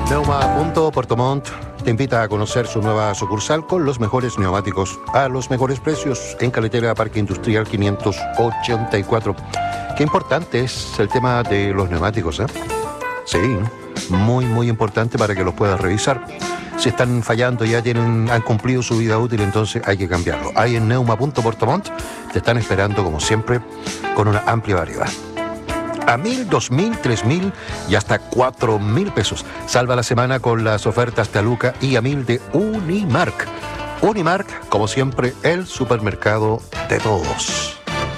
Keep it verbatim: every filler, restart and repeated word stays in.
Neuma punto Puerto Montt te invita a conocer su nueva sucursal con los mejores neumáticos a los mejores precios en Carretera Parque Industrial quinientos ochenta y cuatro. Qué importante es el tema de los neumáticos, ¿eh? Sí, muy, muy importante para que los puedas revisar. Si están fallando, ya tienen, han cumplido su vida útil, entonces hay que cambiarlo. Ahí en Neuma punto Puerto Montt te están esperando, como siempre, con una amplia variedad. A mil, dos mil, tres mil y hasta cuatro mil pesos. Salva la semana con las ofertas de Aluca y a mil de Unimark. Unimark, como siempre, el supermercado de todos.